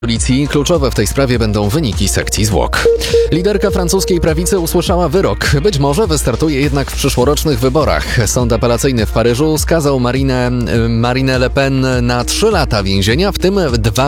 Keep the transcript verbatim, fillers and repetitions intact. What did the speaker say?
Policji. Kluczowe w tej sprawie będą wyniki sekcji zwłok. Liderka francuskiej prawicy usłyszała wyrok. Być może wystartuje jednak w przyszłorocznych wyborach. Sąd apelacyjny w Paryżu skazał Marinę, Marine Le Pen na trzy lata więzienia, w tym dwa